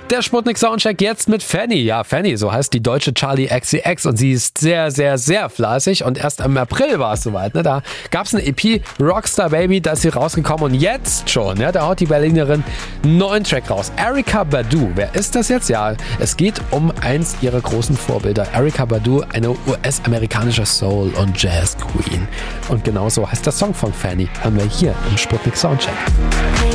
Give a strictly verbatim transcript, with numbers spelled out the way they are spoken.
Der Sputnik Soundcheck jetzt mit Fanny. Ja, Fanny, so heißt die deutsche Charli X C X und sie ist sehr, sehr, sehr fleißig und erst im April war es soweit. Ne? Da gab es eine E P, Rockstar Baby, da ist sie rausgekommen und jetzt schon, ja, da haut die Berlinerin einen neuen Track raus. Erykah Badu, wer ist das jetzt? Ja, es geht um eins ihrer großen Vorbilder. Erykah Badu, eine U S-amerikanische Soul- und Jazz-Queen. Und genau so heißt der Song von Fanny, haben wir hier im Sputnik Soundcheck.